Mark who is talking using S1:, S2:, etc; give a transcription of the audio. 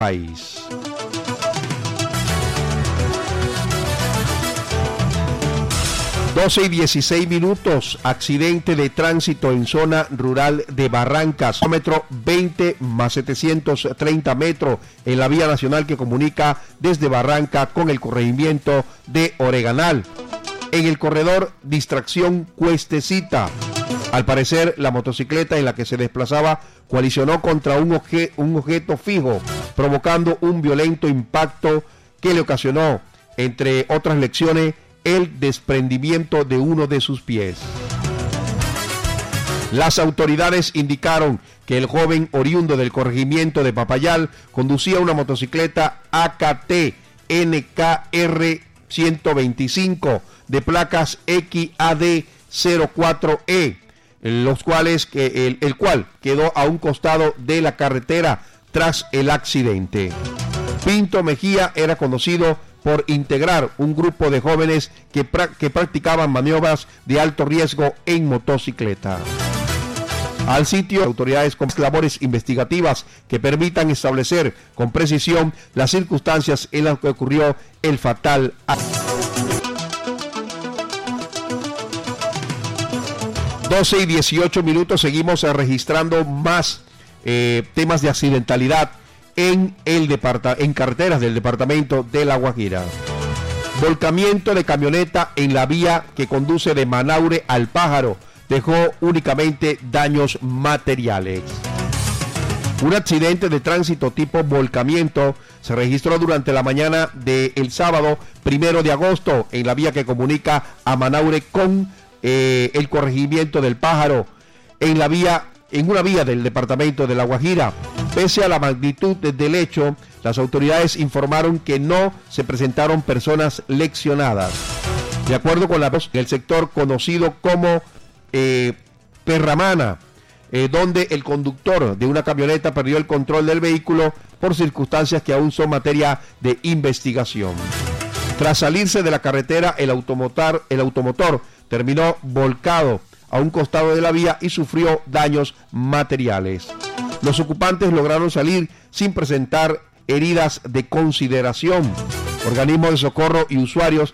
S1: país. (12:16), accidente de tránsito en zona rural de Barrancas, kilómetro 20 más 730 metros en la vía nacional que comunica desde Barranca con el corregimiento de Oreganal. En el corredor, distracción Cuestecita. Al parecer, la motocicleta en la que se desplazaba colisionó contra un objeto fijo, provocando un violento impacto que le ocasionó, entre otras lesiones, el desprendimiento de uno de sus pies. Las autoridades indicaron que el joven oriundo del corregimiento de Papayal conducía una motocicleta AKT NKR 125 de placas XAD 04E, el cual quedó a un costado de la carretera tras el accidente. Pinto Mejía era conocido por integrar un grupo de jóvenes que practicaban maniobras de alto riesgo en motocicleta. Al sitio, autoridades con labores investigativas que permitan establecer con precisión las circunstancias en las que ocurrió el fatal accidente. 12:18, seguimos registrando más temas de accidentalidad en carreteras del departamento de La Guajira. Volcamiento de camioneta en la vía que conduce de Manaure al Pájaro dejó únicamente daños materiales. Un accidente de tránsito tipo volcamiento se registró durante la mañana del sábado 1 de agosto en la vía que comunica a Manaure con el corregimiento del Pájaro, en una vía del departamento de La Guajira. Pese a la magnitud del hecho, las autoridades informaron que no se presentaron personas lesionadas. De acuerdo con la voz del sector conocido como Perramana, donde el conductor de una camioneta perdió el control del vehículo por circunstancias que aún son materia de investigación. Tras salirse de la carretera, el automotor terminó volcado a un costado de la vía y sufrió daños materiales. Los ocupantes lograron salir sin presentar heridas de consideración. Organismos de socorro y usuarios